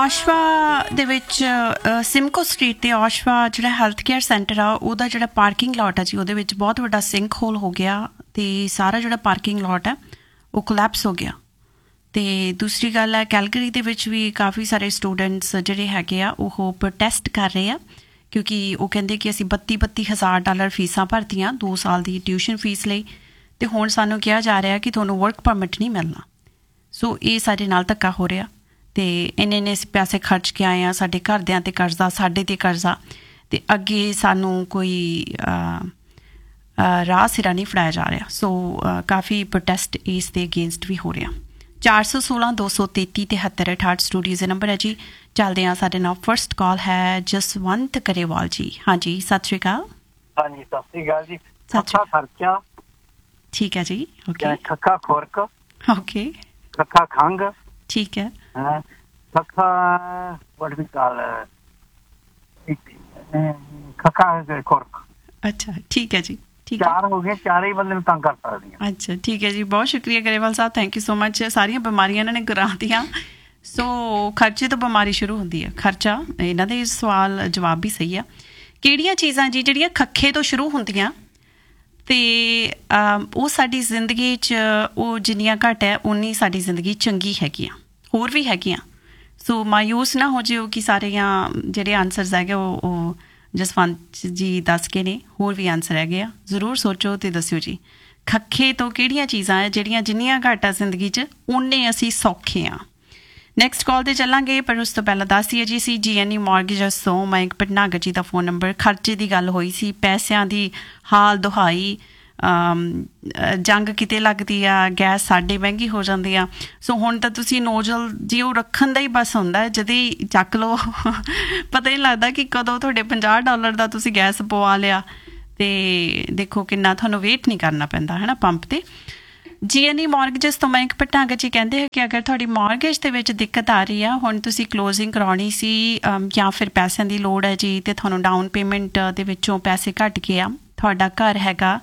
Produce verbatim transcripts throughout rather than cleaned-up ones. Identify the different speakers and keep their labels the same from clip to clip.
Speaker 1: ਆਸ਼ਵਾ ਦੇ ਵਿੱਚ Simcoe street 'ਤੇ ਆਸ਼ਵਾ ਜਿਹੜਾ ਹੈਲਥ ਕੇਅਰ ਸੈਂਟਰ ਆ ਉਹਦਾ ਜਿਹੜਾ ਪਾਰਕਿੰਗ ਲਾਟ ਆ ਜੀ ਉਹਦੇ ਵਿੱਚ ਬਹੁਤ ਵੱਡਾ ਸਿੰਕ ਹੋਲ ਹੋ ਗਿਆ ਅਤੇ ਸਾਰਾ ਜਿਹੜਾ ਪਾਰਕਿੰਗ ਲਾਟ ਹੈ ਉਹ ਕੋਲੈਪਸ ਹੋ ਗਿਆ। ਅਤੇ ਦੂਸਰੀ ਗੱਲ ਹੈ ਕੈਲਗਰੀ ਦੇ ਵਿੱਚ ਵੀ ਕਾਫੀ ਸਾਰੇ ਸਟੂਡੈਂਟਸ ਜਿਹੜੇ ਹੈਗੇ ਆ ਉਹ ਪ੍ਰੋਟੈਸਟ ਕਰ ਰਹੇ ਆ ਕਿਉਂਕਿ ਉਹ ਕਹਿੰਦੇ ਕਿ ਅਸੀਂ ਬੱਤੀ ਬੱਤੀ ਹਜ਼ਾਰ ਡਾਲਰ ਫੀਸਾਂ ਭਰਤੀਆਂ ਦੋ ਸਾਲ ਦੀ ਟਿਊਸ਼ਨ ਫੀਸ ਲਈ ਅਤੇ ਹੁਣ ਸਾਨੂੰ ਕਿਹਾ ਜਾ ਰਿਹਾ ਕਿ ਤੁਹਾਨੂੰ ਵਰਕ ਪਰਮਿਟ ਨਹੀਂ ਮਿਲਣਾ। ਸੋ ਇਹ ਸਾਡੇ ਨਾਲ ਧੱਕਾ ਹੋ ਰਿਹਾ ਅਤੇ ਇੰਨੇ ਇੰਨੇ ਅਸੀਂ ਪੈਸੇ ਖਰਚ ਕੇ ਆਏ ਹਾਂ, ਸਾਡੇ ਘਰਦਿਆਂ 'ਤੇ ਕਰਜ਼ਾ, ਸਾਡੇ 'ਤੇ ਕਰਜ਼ਾ, ਅਤੇ ਅੱਗੇ ਸਾਨੂੰ ਕੋਈ ਰਾਹ ਸਿਰਾ ਨਹੀਂ ਫੜਾਇਆ ਜਾ ਰਿਹਾ। ਸੋ ਕਾਫੀ ਪ੍ਰੋਟੈਸਟ ਇਸ ਦੇ ਅਗੇਂਸਟ ਵੀ ਹੋ ਰਿਹਾ। ਚਾਰ ਸੌ ਸੋਲਾਂ ਦੋ ਸੌ ਤੇਤੀ ਤਿਹੱਤਰ ਅਠਾਹਠ ਸਟੂਡੀਓਜ਼ ਦੇ ਨੰਬਰ ਹੈ ਜੀ। ਚੱਲਦੇ ਹਾਂ, ਸਾਡੇ ਨਾਲ ਫਸਟ ਕਾਲ ਹੈ ਜਸਵੰਤ ਕਰੇਵਾਲ ਜੀ। ਹਾਂਜੀ ਸਤਿ ਸ਼੍ਰੀ ਅਕਾਲ।
Speaker 2: ਹਾਂਜੀ ਸਤਿ ਸ਼੍ਰੀ ਅਕਾਲ ਜੀ।
Speaker 1: ਸੱਚਾ
Speaker 2: ਖਰਚਾ
Speaker 1: ਠੀਕ ਹੈ ਜੀ। ਓਕੇ
Speaker 2: ਖੱਖਾ ਖੁਰਕ
Speaker 1: ਓਕੇ
Speaker 2: ਖੱਖਾ ਖੰਘ
Speaker 1: ਠੀਕ ਹੈ।
Speaker 2: ਖੱਖਾ what we call ਖੱਖਾ ਖੁਰਕ।
Speaker 1: ਅੱਛਾ ਠੀਕ ਹੈ ਜੀ। ਠੀਕ
Speaker 2: ਚਾਰ ਹੋ ਗਏ, ਚਾਰੇ ਹੀ ਬੰਦੇ ਨੂੰ ਤੰਗ ਕਰ ਸਕਦੀਆਂ।
Speaker 1: ਅੱਛਾ ਠੀਕ ਹੈ ਜੀ, ਬਹੁਤ ਸ਼ੁਕਰੀਆ ਗਰੇਵਾਲ ਸਾਹਿਬ, ਥੈਂਕ ਯੂ ਸੋ ਮਚ। ਸਾਰੀਆਂ ਬਿਮਾਰੀਆਂ ਇਹਨਾਂ ਨੇ ਕਰਾਤੀਆਂ। ਸੋ ਖਰਚੇ ਤੋਂ ਬਿਮਾਰੀ ਸ਼ੁਰੂ ਹੁੰਦੀ ਹੈ। ਖਰਚਾ ਇਹਨਾਂ ਦੇ ਸਵਾਲ ਜਵਾਬ ਵੀ ਸਹੀ ਆ। ਕਿਹੜੀਆਂ ਚੀਜ਼ਾਂ ਜੀ ਜਿਹੜੀਆਂ ਖੱਖੇ ਤੋਂ ਸ਼ੁਰੂ ਹੁੰਦੀਆਂ ਅਤੇ ਉਹ ਸਾਡੀ ਜ਼ਿੰਦਗੀ 'ਚ ਉਹ ਜਿੰਨੀਆਂ ਘੱਟ ਹੈ ਉਨੀ ਸਾਡੀ ਜ਼ਿੰਦਗੀ ਚੰਗੀ ਹੈਗੀ ਆ। ਹੋਰ ਵੀ ਹੈਗੀਆਂ। ਸੋ ਮਾਯੂਸ ਨਾ ਹੋ ਜਿਓ ਕਿ ਸਾਰੇ ਜਿਹੜੇ ਆਨਸਰਸ ਹੈਗੇ ਉਹ ਉਹ ਜਸਵੰਤ ਜੀ ਦੱਸ ਕੇ ਨੇ, ਹੋਰ ਵੀ ਆਨਸਰ ਹੈਗੇ ਆ। ਜ਼ਰੂਰ ਸੋਚੋ ਅਤੇ ਦੱਸਿਓ ਜੀ ਖੱਖੇ ਤੋਂ ਕਿਹੜੀਆਂ ਚੀਜ਼ਾਂ ਹੈ ਜਿਹੜੀਆਂ ਜਿੰਨੀਆਂ ਘੱਟ ਆ ਜ਼ਿੰਦਗੀ 'ਚ ਓਨੇ ਅਸੀਂ ਸੌਖੇ ਹਾਂ। ਨੈਕਸਟ ਕਾਲ 'ਤੇ ਚੱਲਾਂਗੇ, ਪਰ ਉਸ ਤੋਂ ਪਹਿਲਾਂ ਦੱਸ ਦਈਏ ਜੀ ਸੀ ਜੀ ਐਨ ਈ ਮੌਰਗੇਜਸ ਤੋਂ ਮਯੰਕ ਭਟਨਾਗਰ ਜੀ ਦਾ ਫੋਨ ਨੰਬਰ। ਖਰਚੇ ਦੀ ਗੱਲ ਹੋਈ ਸੀ, ਪੈਸਿਆਂ ਦੀ ਹਾਲ ਦੁਹਾਈ, ਜੰਗ ਕਿਤੇ ਲੱਗਦੀ ਆ, ਗੈਸ ਸਾਡੇ ਮਹਿੰਗੀ ਹੋ ਜਾਂਦੀ ਆ। ਸੋ ਹੁਣ ਤਾਂ ਤੁਸੀਂ ਨੋਜ਼ਲ ਜੀ ਉਹ ਰੱਖਣ ਦਾ ਹੀ ਬਸ ਹੁੰਦਾ, ਜਦ ਹੀ ਚੱਕ ਲਓ ਪਤਾ ਹੀ ਲੱਗਦਾ ਕਿ ਕਦੋਂ ਤੁਹਾਡੇ ਪੰਜਾਹ ਡਾਲਰ ਦਾ ਤੁਸੀਂ ਗੈਸ ਪਵਾ ਲਿਆ। ਅਤੇ ਦੇਖੋ ਕਿੰਨਾ ਤੁਹਾਨੂੰ ਵੇਟ ਨਹੀਂ ਕਰਨਾ ਪੈਂਦਾ ਹੈ ਨਾ ਪੰਪ 'ਤੇ। ਜੀ ਐਨ ਈ ਮੌਰਗੇਜਸ ਤੋਂ ਮਯੰਕ ਭਟਨਾਗਰ ਜੀ ਕਹਿੰਦੇ ਹੈ ਕਿ ਅਗਰ ਤੁਹਾਡੀ ਮੌਰਗੇਜ ਦੇ ਵਿੱਚ ਦਿੱਕਤ ਆ ਰਹੀ ਆ, ਹੁਣ ਤੁਸੀਂ ਕਲੋਜ਼ਿੰਗ ਕਰਾਉਣੀ ਸੀ ਜਾਂ ਫਿਰ ਪੈਸਿਆਂ ਦੀ ਲੋੜ ਹੈ ਜੀ ਅਤੇ ਤੁਹਾਨੂੰ ਡਾਊਨ ਪੇਮੈਂਟ ਦੇ ਵਿੱਚੋਂ ਪੈਸੇ ਘੱਟ ਗਏ ਆ, ਤੁਹਾਡਾ ਘਰ ਹੈਗਾ,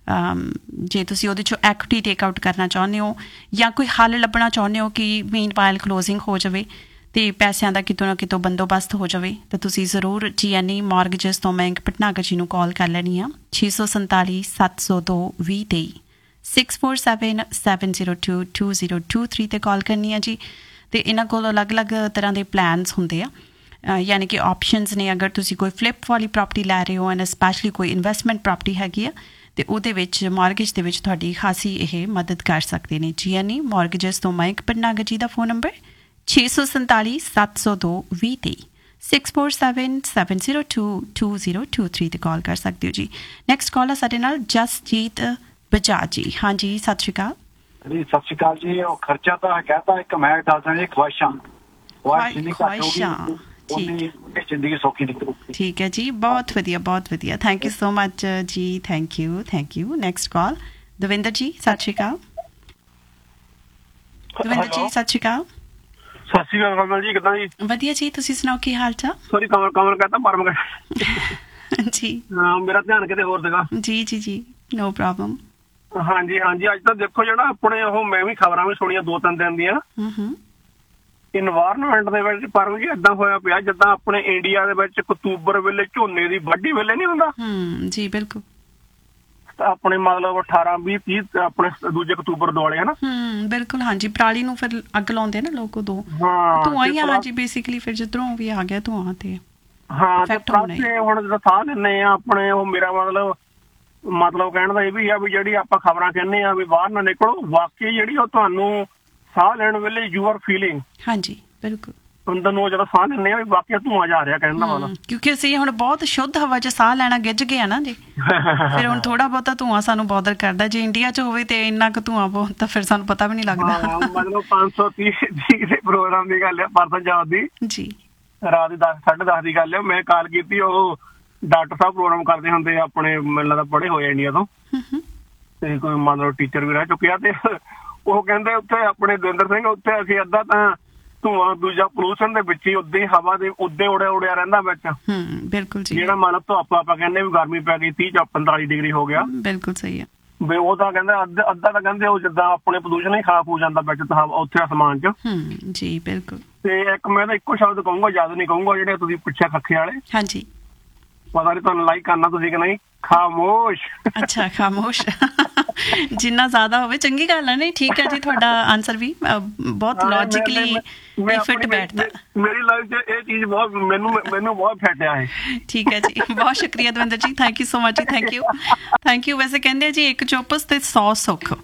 Speaker 1: ਜੇ ਤੁਸੀਂ ਉਹਦੇ 'ਚੋਂ ਐਕੁਇਟੀ ਟੇਕ ਆਊਟ ਕਰਨਾ ਚਾਹੁੰਦੇ ਹੋ ਜਾਂ ਕੋਈ ਹੱਲ ਲੱਭਣਾ ਚਾਹੁੰਦੇ ਹੋ ਕਿ ਮੀਨ ਵਾਈਲ ਕਲੋਜ਼ਿੰਗ ਹੋ ਜਾਵੇ ਅਤੇ ਪੈਸਿਆਂ ਦਾ ਕਿਤੋਂ ਨਾ ਕਿਤੋਂ ਬੰਦੋਬਸਤ ਹੋ ਜਾਵੇ, ਤਾਂ ਤੁਸੀਂ ਜ਼ਰੂਰ ਜੀ ਐਨ ਈ ਮੌਰਗੇਜਸ ਤੋਂ ਮਯੰਕ ਭਟਨਾਗਰ ਜੀ ਨੂੰ ਕਾਲ ਕਰ ਲੈਣੀ ਆ। ਛੇ ਸੌ ਸੰਤਾਲੀ ਸੱਤ ਸੌ ਦੋ ਵੀਹ ਤੇਈ six four seven seven zero two two zero two three 'ਤੇ ਕਾਲ ਕਰਨੀ ਆ ਜੀ। ਅਤੇ ਇਹਨਾਂ ਕੋਲ ਅਲੱਗ-ਅਲੱਗ ਤਰ੍ਹਾਂ ਦੇ ਪਲਾਨਸ ਹੁੰਦੇ ਆ, ਯਾਨੀ ਕਿ ਆਪਸ਼ਨਸ ਨੇ। ਅਗਰ ਤੁਸੀਂ ਕੋਈ ਫਲਿੱਪ ਵਾਲੀ ਪ੍ਰੋਪਰਟੀ ਲੈ ਰਹੇ ਹੋ ਐਂਡ ਸਪੈਸ਼ਲੀ ਕੋਈ ਇਨਵੈਸਟਮੈਂਟ ਪ੍ਰੋਪਰਟੀ ਹੈਗੀ ਆ ਅਤੇ ਉਹਦੇ ਵਿੱਚ ਮੌਰਗੇਜ ਦੇ ਵਿੱਚ ਤੁਹਾਡੀ ਖਾਸੀ ਇਹ ਮਦਦ ਕਰ ਸਕਦੇ ਨੇ। ਜੀ ਐਨ ਈ ਮੌਰਗੇਜਸ ਤੋਂ ਮਯੰਕ ਭਟਨਾਗਰ ਜੀ ਦਾ ਫੋਨ ਨੰਬਰ ਛੇ ਸੌ ਸੰਤਾਲੀ ਸੱਤ ਸੌ ਦੋ ਵੀਹ ਤੇਈ six four seven seven zero two two zero two three 'ਤੇ ਕਾਲ ਕਰ ਸਕਦੇ ਹੋ ਜੀ। ਨੈਕਸਟ ਕਾਲ ਆ ਸਾਡੇ ਨਾਲ ਜਸਜੀਤ ਬਜਾਜ ਜੀ। ਹਾਂਜੀ ਸਤਿ ਸ਼੍ਰੀ ਅਕਾਲ
Speaker 2: ਜੀ। ਸਤਿ ਸ਼੍ਰੀ ਅਕਾਲ ਜੀ। ਉਹ ਖਰਚਾ ਤਾਂ ਕਹਿਤਾ ਇੱਕ ਮੈਂ ਦੱਸਦਾ ਜੀ ਖਵਾਇਸ਼ਾਂ
Speaker 1: ਖਵਾਇਸ਼ਾਂ
Speaker 2: ਜ਼ਿੰਦਗੀ ਸੌਖੀ ਨਿਕਲੂਗੀ।
Speaker 1: ਠੀਕ ਹੈ ਜੀ, ਬਹੁਤ ਵਧੀਆ ਬਹੁਤ ਵਧੀਆ, ਥੈਂਕ ਯੂ ਸੋ ਮਚ ਜੀ। Thank you thank you. Next call Davinder ਜੀ। ਸਤਿ ਸ਼੍ਰੀ ਅਕਾਲ ਦਵਿੰਦਰ ਜੀ। ਸਤਿ ਸ਼੍ਰੀ ਅਕਾਲ।
Speaker 2: ਸਤਿ ਸ਼੍ਰੀ ਅਕਾਲ ਕਮਲ ਜੀ, ਕਿੱਦਾਂ ਜੀ?
Speaker 1: ਵਧੀਆ ਜੀ, ਤੁਸੀਂ ਸੁਣਾਓ ਕੀ ਹਾਲ ਚਾਲ?
Speaker 2: ਸੋਰੀ ਕਮਲ ਕਮਲ ਕਹਿੰਦਾ ਪਰਮ
Speaker 1: ਜੀ।
Speaker 2: ਹਾਂ ਮੇਰਾ ਧਿਆਨ ਕਿਤੇ ਹੋਰ ਸੀਗਾ। ਜੀ
Speaker 1: ਜੀ ਜੀ ਨੋ ਪ੍ਰੋਬਲਮ।
Speaker 2: ਹਾਂਜੀ ਹਾਂਜੀ। ਅੱਜ ਤਾਂ ਦੇਖੋ ਜਿਹੜਾ ਆਪਣੇ ਉਹ ਮੈਂ ਵੀ ਖਬਰਾਂ ਵੀ ਸੁਣੀਆਂ ਦੋ ਤਿੰਨ ਦਿਨ ਦੀਆਂ ਇਨਵਾਇਰਨਮੈਂਟ ਦੇ ਵਿੱਚ, ਪਰ ਜੀ ਏਦਾਂ ਹੋਇਆ ਪਿਆ ਜਿੱਦਾਂ ਆਪਣੇ ਇੰਡੀਆ ਦੇ ਵਿੱਚ ਅਕਤੂਬਰ ਵੇਲੇ ਝੋਨੇ ਦੀ ਵਾਢੀ ਵੇਲੇ ਨਹੀਂ ਹੁੰਦਾ।
Speaker 1: ਜੀ ਬਿਲਕੁਲ।
Speaker 2: ਆਪਣੇ ਮਤਲਬ ਅਠਾਰਾਂ ਵੀਹ ਤੀਹ ਆਪਣੇ ਦੂਜੇ ਅਕਤੂਬਰ ਦੁਆਲੇ ਹੈ ਨਾ।
Speaker 1: ਬਿਲਕੁਲ ਹਾਂਜੀ। ਪਰਾਲੀ ਨੂੰ ਫਿਰ ਅੱਗ ਲਾਉਂਦੇ ਨਾ ਲੋਕ, ਉਦੋਂ ਧੂੰਆਂ ਹੀ ਆ ਜੀ ਬੇਸਿਕਲੀ। ਫਿਰ ਜਿੱਧਰੋਂ ਵੀ ਆ ਗਿਆ ਧੂੰਆਂ ਤੇ
Speaker 2: ਹਾਂ ਤੇ ਹੁਣ ਜਦੋਂ ਸਾਹ ਲੈਂਦੇ ਆ ਆਪਣੇ, ਉਹ ਮੇਰਾ ਮਤਲਬ ਮਤਲਬ ਕਹਿਣ ਦਾ ਇਹ ਵੀ ਆ ਵੀ ਜਿਹੜੀ ਆਪਾਂ ਖਬਰਾਂ ਕਹਿੰਦੇ ਆ ਵੀ ਬਾਹਰ ਨਾ ਨਿਕਲੋ, ਵਾਕਈ ਜਿਹੜੀ ਉਹ ਤੁਹਾਨੂੰ ਸਾਹ ਲੈਣ ਵੇਲੇ ਯੂ ਆਰ ਫੀਲਿੰਗ। ਹਾਂਜੀ ਬਿਲਕੁਲ। ਅੰਦਰ ਨੂੰ ਜਦੋਂ ਸਾਹ ਲੈਂਦੇ ਆ ਵੀ ਵਾਕਈ ਧੂੰਆਂ ਜਾ ਰਿਹਾ ਕਹਿਣ ਦਾ ਮਤਲਬ,
Speaker 1: ਕਿਉਂਕਿ ਅਸੀਂ ਹੁਣ ਬਹੁਤ ਸ਼ੁੱਧ ਹਵਾ 'ਚ ਸਾਹ ਲੈਣਾ ਗਿੱਝ ਗਏ ਆ ਨਾ ਜੀ। ਫਿਰ ਹੁਣ ਥੋੜਾ ਬਹੁਤਾ ਧੂੰਆਂ ਸਾਨੂੰ ਬੋਦਰ ਕਰਦਾ। ਜੇ ਇੰਡੀਆ 'ਚ ਹੋਵੇ ਤੇ ਇੰਨਾ ਕੁ ਧੂੰਆਂ ਬਹੁਤ ਤਾਂ ਫਿਰ ਸਾਨੂੰ ਪਤਾ ਵੀ ਨਹੀਂ ਲੱਗਦਾ।
Speaker 2: ਮਤਲਬ ਪੰਜ ਸੌ ਤੀਹ ਦੇ ਪ੍ਰੋਗਰਾਮ ਦੀ ਗੱਲ ਹੈ ਪਰਸੋਂ ਜਾਣ ਦੀ ਜੀ, ਰਾਤ ਦੀ ਦਸ ਸਾਢੇ ਦਸ ਦੀ ਗੱਲ ਹੈ। ਮੈਂ ਕਾਲ ਕੀਤੀ, ਉਹ ਡਾਕਟਰ ਸਾਹਿਬ ਪ੍ਰੋਗਰਾਮ ਕਰਦੇ ਹੁੰਦੇ ਆਪਣੇ, ਮੈਨੂੰ ਲੱਗਦਾ ਪੜ੍ਹੇ ਹੋਏ ਇੰਡੀਆ ਤੋਂ, ਤੇ ਕੋਈ ਮਤਲਬ ਟੀਚਰ ਵੀ ਰਹਿ ਚੁੱਕਿਆ। ਤੇ ਉਹ ਕਹਿੰਦੇ ਉੱਥੇ ਆਪਣੇ ਦਵਿੰਦਰ ਸਿੰਘ, ਉੱਥੇ ਅਸੀਂ ਅੱਧਾ ਤਾਂ ਧੂੰਆਂ ਦੂਜਾ ਪੋਲੂਸ਼ਨ ਦੇ ਵਿੱਚ ਹੀ ਉੱਦਾਂ ਹੀ ਹਵਾ ਦੇ ਉੱਦਾਂ ਉੜਿਆ ਉੜਿਆ ਰਹਿੰਦਾ ਵਿੱਚ।
Speaker 1: ਬਿਲਕੁਲ ਜੀ।
Speaker 2: ਜਿਹੜਾ ਮਤਲਬ ਧੁੱਪ ਆਪਾਂ ਕਹਿੰਦੇ ਵੀ ਗਰਮੀ ਪੈ ਗਈ ਤੀਹ ਜਾਂ ਪੰਤਾਲੀ ਡਿਗਰੀ ਹੋ ਗਿਆ।
Speaker 1: ਬਿਲਕੁਲ ਸਹੀ ਹੈ।
Speaker 2: ਵੀ ਉਹ ਤਾਂ ਕਹਿੰਦੇ ਅੱਧਾ ਤਾਂ ਕਹਿੰਦੇ ਉਹ ਜਿੱਦਾਂ ਆਪਣੇ ਪ੍ਰਦੂਸ਼ਣ ਹੀ ਖਾ ਖੂ ਜਾਂਦਾ ਵਿੱਚ ਤਾਂ ਉੱਥੇ ਅਸਮਾਨ 'ਚ।
Speaker 1: ਜੀ ਬਿਲਕੁਲ।
Speaker 2: ਤੇ ਇੱਕ ਮੈਂ ਤਾਂ ਇੱਕੋ ਸ਼ਬਦ ਕਹੂੰਗਾ, ਜ਼ਿਆਦਾ ਨਹੀਂ ਕਹੂੰਗਾ, ਜਿਹੜੇ ਤੁਸੀਂ ਪੁੱਛਿਆ ਖੱਖੇ ਵਾਲੇ।
Speaker 1: ਹਾਂਜੀ।
Speaker 2: ਪਤਾ ਨਹੀਂ ਤੁਹਾਨੂੰ ਲਾਈਕ ਕਰਨਾ ਤੁਸੀਂ ਕਿ ਨਹੀਂ। ਖਾਮੋਸ਼।
Speaker 1: ਅੱਛਾ, ਖਾਮੋਸ਼। ਜਿੰਨਾ ਜ਼ਿਆਦਾ ਹੋਵੇ ਚੰਗੀ ਗੱਲ ਹੈ। ਨਹੀਂ, ਠੀਕ ਹੈ ਜੀ, ਤੁਹਾਡਾ ਆਨਸਰ ਵੀ ਬਹੁਤ ਲੌਜੀਕਲੀ ਫਿੱਟ ਬੈਠਦਾ।
Speaker 2: ਮੇਰੀ ਲਾਈਫ 'ਚ ਇਹ ਚੀਜ਼ ਬਹੁਤ ਮੈਨੂੰ ਮੈਨੂੰ ਬਹੁਤ ਫਿੱਟਿਆ ਹੈ।
Speaker 1: ਠੀਕ ਹੈ ਜੀ, ਬਹੁਤ ਸ਼ੁਕਰੀਆ ਦਵਿੰਦਰ ਜੀ, ਥੈਂਕ ਯੂ ਸੋ ਮਚ ਜੀ, ਥੈਂਕ ਯੂ ਥੈਂਕ ਯੂ। ਵੈਸੇ ਕਹਿੰਦੇ ਜੀ ਇੱਕ ਚੁੱਪ ਤੇ ਸੌ ਸੁੱਖ।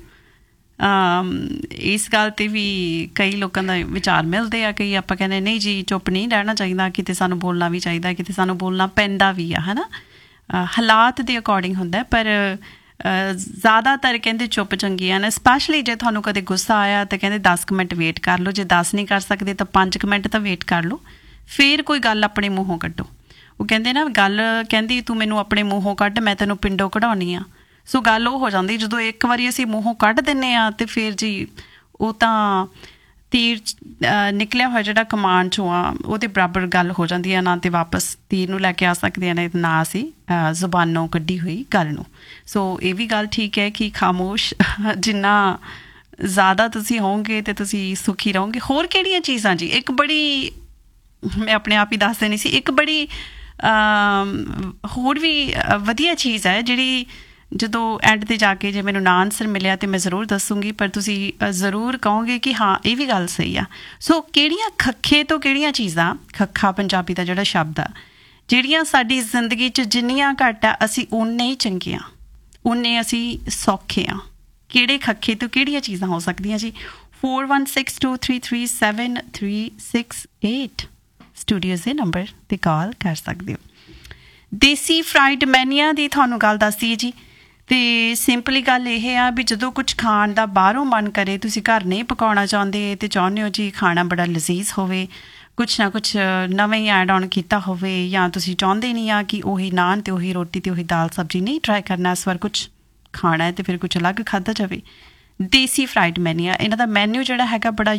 Speaker 1: ਇਸ ਗੱਲ 'ਤੇ ਵੀ ਕਈ ਲੋਕਾਂ ਦਾ ਵਿਚਾਰ ਮਿਲਦੇ ਆ। ਕਈ ਆਪਾਂ ਕਹਿੰਦੇ ਨਹੀਂ ਜੀ ਚੁੱਪ ਨਹੀਂ ਰਹਿਣਾ ਚਾਹੀਦਾ, ਕਿਤੇ ਸਾਨੂੰ ਬੋਲਣਾ ਵੀ ਚਾਹੀਦਾ, ਕਿਤੇ ਸਾਨੂੰ ਬੋਲਣਾ ਪੈਂਦਾ ਵੀ ਆ, ਹੈ ਨਾ। ਹਾਲਾਤ ਦੇ ਅਕੋਰਡਿੰਗ ਹੁੰਦਾ, ਪਰ ਜ਼ਿਆਦਾਤਰ ਕਹਿੰਦੇ ਚੁੱਪ ਚੰਗੀ ਹਨ। ਸਪੈਸ਼ਲੀ ਜੇ ਤੁਹਾਨੂੰ ਕਦੇ ਗੁੱਸਾ ਆਇਆ ਤਾਂ ਕਹਿੰਦੇ ਦਸ ਕੁ ਮਿੰਟ ਵੇਟ ਕਰ ਲਓ, ਜੇ ਦਸ ਨਹੀਂ ਕਰ ਸਕਦੇ ਤਾਂ ਪੰਜ ਕੁ ਮਿੰਟ ਤਾਂ ਵੇਟ ਕਰ ਲਓ, ਫਿਰ ਕੋਈ ਗੱਲ ਆਪਣੇ ਮੂੰਹੋਂ ਕੱਢੋ। ਉਹ ਕਹਿੰਦੇ ਨਾ ਗੱਲ, ਕਹਿੰਦੀ ਤੂੰ ਮੈਨੂੰ ਆਪਣੇ ਮੂੰਹੋਂ ਕੱਢ, ਮੈਂ ਤੈਨੂੰ ਪਿੰਡੋਂ ਕਢਾਉਣੀ ਆ। ਸੋ ਗੱਲ ਉਹ ਹੋ ਜਾਂਦੀ, ਜਦੋਂ ਇੱਕ ਵਾਰੀ ਅਸੀਂ ਮੂੰਹੋਂ ਕੱਢ ਦਿੰਦੇ ਹਾਂ ਅਤੇ ਫਿਰ ਜੀ ਉਹ ਤਾਂ ਤੀਰ ਨਿਕਲਿਆ ਹੋਇਆ ਜਿਹੜਾ ਕਮਾਨ 'ਚੋਂ ਆ ਉਹਦੇ ਬਰਾਬਰ ਗੱਲ ਹੋ ਜਾਂਦੀ ਹੈ। ਨਾ ਤਾਂ ਵਾਪਸ ਤੀਰ ਨੂੰ ਲੈ ਕੇ ਆ ਸਕਦੇ ਨੇ, ਨਾ ਅਸੀਂ ਜ਼ੁਬਾਨੋਂ ਕੱਢੀ ਹੋਈ ਗੱਲ ਨੂੰ। ਸੋ ਇਹ ਵੀ ਗੱਲ ਠੀਕ ਹੈ ਕਿ ਖਾਮੋਸ਼ ਜਿੰਨਾ ਜ਼ਿਆਦਾ ਤੁਸੀਂ ਹੋਵੋਗੇ ਅਤੇ ਤੁਸੀਂ ਸੁਖੀ ਰਹੋਗੇ। ਹੋਰ ਕਿਹੜੀਆਂ ਚੀਜ਼ਾਂ ਜੀ? ਇੱਕ ਬੜੀ, ਮੈਂ ਆਪਣੇ ਆਪ ਹੀ ਦੱਸ ਦੇਣੀ ਸੀ, ਇੱਕ ਬੜੀ ਹੋਰ ਵੀ ਵਧੀਆ ਚੀਜ਼ ਹੈ ਜਿਹੜੀ ਜਦੋਂ ਐਂਡ 'ਤੇ ਜਾ ਕੇ ਜੇ ਮੈਨੂੰ ਨਾ ਆਨਸਰ ਮਿਲਿਆ ਤਾਂ ਮੈਂ ਜ਼ਰੂਰ ਦੱਸੂੰਗੀ, ਪਰ ਤੁਸੀਂ ਜ਼ਰੂਰ ਕਹੋਗੇ ਕਿ ਹਾਂ ਇਹ ਵੀ ਗੱਲ ਸਹੀ ਆ। ਸੋ ਕਿਹੜੀਆਂ ਖੱਖੇ ਤੋਂ ਕਿਹੜੀਆਂ ਚੀਜ਼ਾਂ, ਖੱਖਾ ਪੰਜਾਬੀ ਦਾ ਜਿਹੜਾ ਸ਼ਬਦ ਆ, ਜਿਹੜੀਆਂ ਸਾਡੀ ਜ਼ਿੰਦਗੀ 'ਚ ਜਿੰਨੀਆਂ ਘੱਟ ਆ ਅਸੀਂ ਓਨੇ ਹੀ ਚੰਗੇ ਹਾਂ, ਓਨੇ ਅਸੀਂ ਸੌਖੇ ਹਾਂ। ਕਿਹੜੇ ਖੱਖੇ ਤੋਂ ਕਿਹੜੀਆਂ ਚੀਜ਼ਾਂ ਹੋ ਸਕਦੀਆਂ ਜੀ? Four one six two three three seven three six eight studios ਦੇ ਨੰਬਰ 'ਤੇ ਕਾਲ ਕਰ ਸਕਦੇ ਹੋ। ਦੇਸੀ ਫਰਾਈਡ ਮੈਨੀਆ ਦੀ ਤੁਹਾਨੂੰ ਗੱਲ ਦੱਸਦੀ ਜੀ। ਅਤੇ ਸਿੰਪਲੀ ਗੱਲ ਇਹ ਆ ਵੀ ਜਦੋਂ ਕੁਛ ਖਾਣ ਦਾ ਬਾਹਰੋਂ ਮਨ ਕਰੇ, ਤੁਸੀਂ ਘਰ ਨਹੀਂ ਪਕਾਉਣਾ ਚਾਹੁੰਦੇ ਅਤੇ ਚਾਹੁੰਦੇ ਹੋ ਜੀ ਖਾਣਾ ਬੜਾ ਲਜ਼ੀਜ਼ ਹੋਵੇ, ਕੁਛ ਨਾ ਕੁਛ ਨਵਾਂ ਹੀ ਐਡ ਔਨ ਕੀਤਾ ਹੋਵੇ, ਜਾਂ ਤੁਸੀਂ ਚਾਹੁੰਦੇ ਨਹੀਂ ਆ ਕਿ ਉਹੀ ਨਾਨ ਅਤੇ ਉਹੀ ਰੋਟੀ ਅਤੇ ਉਹੀ ਦਾਲ ਸਬਜ਼ੀ ਨਹੀਂ ਟਰਾਈ ਕਰਨਾ, ਇਸ ਵਾਰ ਕੁਛ ਖਾਣਾ ਹੈ ਅਤੇ ਫਿਰ ਕੁਛ ਅਲੱਗ ਖਾਧਾ ਜਾਵੇ। ਦੇਸੀ ਫਰਾਈਡ ਮੈਨੀਆ, ਇਹਨਾਂ ਦਾ ਮੈਨਿਊ ਜਿਹੜਾ ਹੈਗਾ ਬੜਾ